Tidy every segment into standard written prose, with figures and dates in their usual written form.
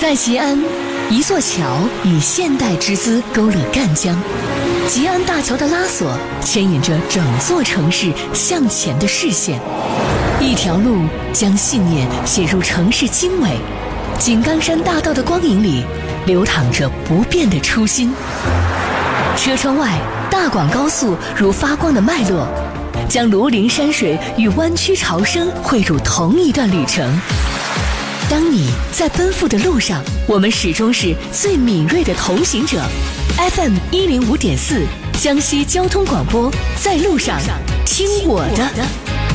在吉安，一座桥以现代之姿勾勒赣江，吉安大桥的拉索牵引着整座城市向前的视线，一条路将信念写入城市经纬。井冈山大道的光影里，流淌着不变的初心。车窗外，大广高速如发光的脉络，将庐陵山水与湾区潮生汇入同一段旅程。当你在奔赴的路上，我们始终是最敏锐的同行者。FM 105.4，江西交通广播，在路上听我的。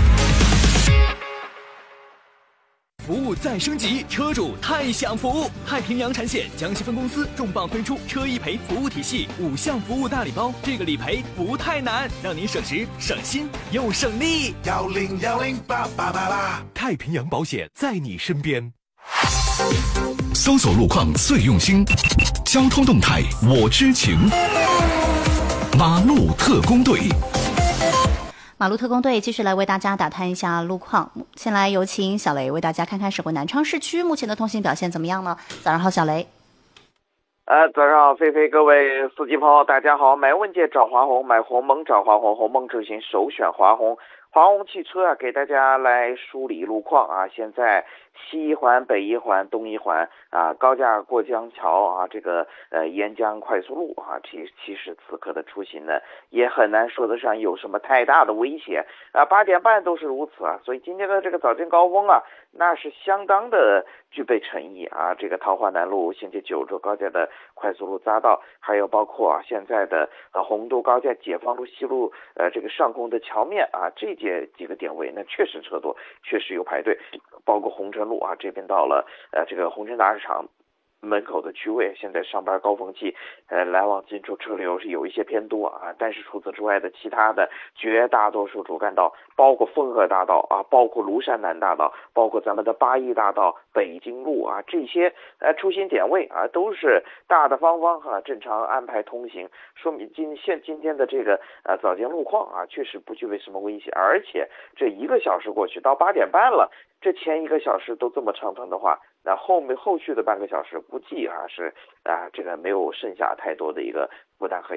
服务再升级，车主太享服务。太平洋产险江西分公司重磅推出车一赔服务体系5项服务大礼包，这个理赔不太难，让您省时省心又省力。101088888，太平洋保险在你身边。 搜索路况最用心，交通动态我知情。马路特工队。 马路特工队继续来为大家打探一下路况。先来有请小雷为大家看看省会南昌市区目前的通行表现怎么样呢？早上好，小雷。 早上好，菲菲，各位司机朋友，大家好。买问界找华虹，买鸿蒙找华虹，鸿蒙出行首选华虹。华虹汽车啊，给大家来梳理路况啊。现在西一环、北一环、东一环啊，高架过江桥啊，这个沿江快速路啊，其实此刻的出行呢，也很难说得上有什么太大的危险啊。8点半都是如此啊，所以今天的这个早间高峰啊，那是相当的具备诚意啊。这个桃花南路衔接9州高架的快速路匝道，还有包括啊现在的洪都高架解放路西路这个上空的桥面啊，这几个点位那确实车多，确实有排队，包括红尘路啊这边到了这个红尘大市场门口的区位，现在上班高峰期，来往进出车流是有一些偏多啊，但是除此之外的其他的绝大多数主干道，包括丰河大道啊，包括庐山南大道，包括咱们的八一大道、北京路啊，这些出行点位啊，都是大大方方啊，正常安排通行，说明今天的这个早间路况啊，确实不具备什么危险，而且这1个小时过去到8点半了，这前1个小时都这么畅通的话，那后续的半个小时估计是这个没有剩下太多的一个负担和